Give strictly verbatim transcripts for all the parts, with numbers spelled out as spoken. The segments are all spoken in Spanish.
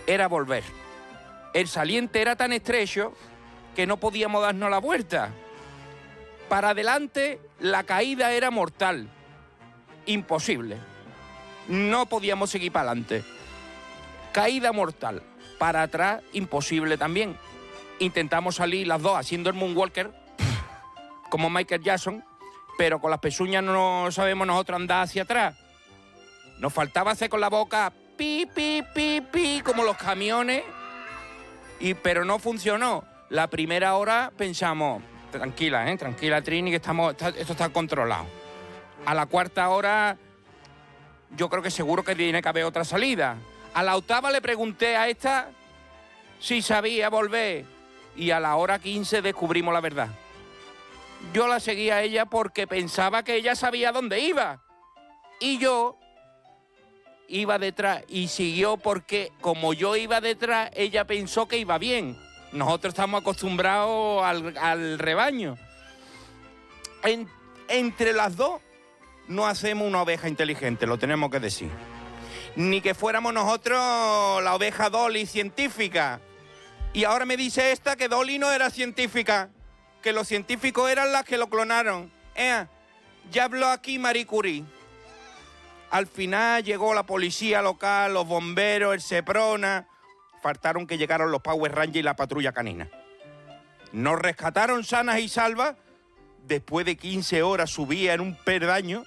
era volver. El saliente era tan estrecho que no podíamos darnos la vuelta. Para adelante, la caída era mortal. Imposible. No podíamos seguir para adelante. Caída mortal. Para atrás, imposible también. Intentamos salir las dos haciendo el moonwalker, como Michael Jackson, pero con las pezuñas no sabemos nosotros andar hacia atrás. Nos faltaba hacer con la boca pi, pi, pi, pi, como los camiones, y, pero no funcionó. La primera hora pensamos, tranquila, ¿eh? tranquila Trini, que estamos, está, esto está controlado. A la cuarta hora, yo creo que seguro que tiene que haber otra salida. A la octava le pregunté a esta si sabía volver, y a la hora quince descubrimos la verdad. Yo la seguí a ella porque pensaba que ella sabía dónde iba. Y yo iba detrás y siguió porque como yo iba detrás, ella pensó que iba bien. Nosotros estamos acostumbrados al, al rebaño. En, entre las dos no hacemos una oveja inteligente, lo tenemos que decir. Ni que fuéramos nosotros la oveja Dolly científica. Y ahora me dice esta que Dolly no era científica, que los científicos eran las que lo clonaron. Eh, ya habló aquí Marie Curie. Al final llegó la policía local, los bomberos, el Seprona. Faltaron que llegaron los Power Rangers y la patrulla canina. Nos rescataron sanas y salvas. Después de quince horas subía en un perdaño,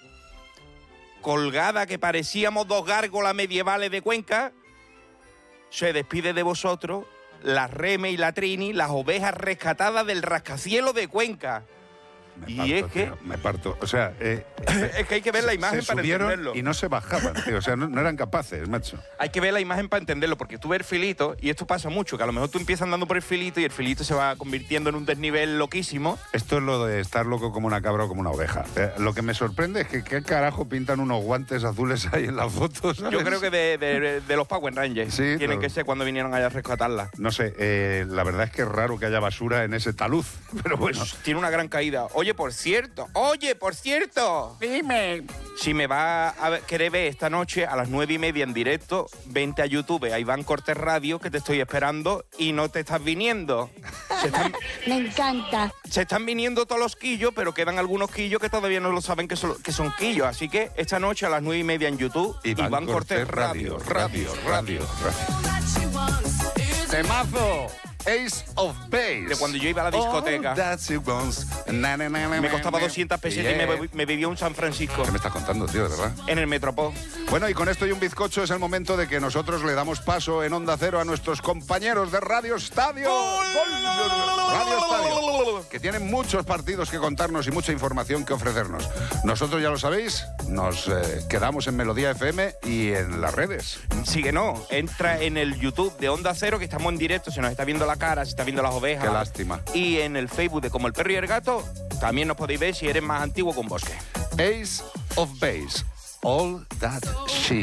colgada que parecíamos dos gárgolas medievales de Cuenca. Se despide de vosotros la Reme y la Trini, las ovejas rescatadas del rascacielos de Cuenca. Me y parto, es que... tío, me parto. O sea... Eh, es que hay que ver la imagen se para subieron entenderlo. Y no se bajaban, tío. O sea, no, no eran capaces, macho. Hay que ver la imagen para entenderlo, porque tú ves el filito, y esto pasa mucho, que a lo mejor tú empiezas andando por el filito y el filito se va convirtiendo en un desnivel loquísimo. Esto es lo de estar loco como una cabra o como una oveja. Eh, lo que me sorprende es que qué carajo pintan unos guantes azules ahí en las fotos, ¿sabes? Yo creo que de, de, de los Power Rangers. Sí, tienen no. que ser cuando vinieron allá a rescatarla. No sé, eh, la verdad es que es raro que haya basura en ese talud, pero bueno. Pues tiene una gran caída. Oye, por cierto, oye, por cierto. Dime. Si me va a ver- querer ver esta noche a las nueve y media en directo, vente a YouTube, a Iván Cortés Radio, que te estoy esperando y no te estás viniendo. Se están, Me encanta. se están viniendo todos los quillos, pero quedan algunos quillos que todavía no lo saben que son, que son quillos. Así que esta noche a las nueve y media en YouTube, Iván, Iván, Cortés, Cortés, Radio, radio, radio. Temazo. Ace of Base. De cuando yo iba a la discoteca. Oh, that's it once. Na, na, na, na, Me costaba na. doscientas pesetas Yeah. y me, me vivía un San Francisco ¿Qué me estás contando, tío, de verdad? en el Metropol. Bueno, y con esto y un bizcocho es el momento de que nosotros le damos paso en Onda Cero a nuestros compañeros de Radio Estadio. Radio Estadio, que tienen muchos partidos que contarnos y mucha información que ofrecernos. Nosotros, ya lo sabéis, nos eh, quedamos en Melodía F M y en las redes. Sí que no, entra en el YouTube de Onda Cero, que estamos en directo, se nos está viendo la cara, se está viendo las ovejas. Qué lástima. Y en el Facebook de Como el Perro y el Gato, también nos podéis ver si eres más antiguo con Bosque. Ace of Base. All that she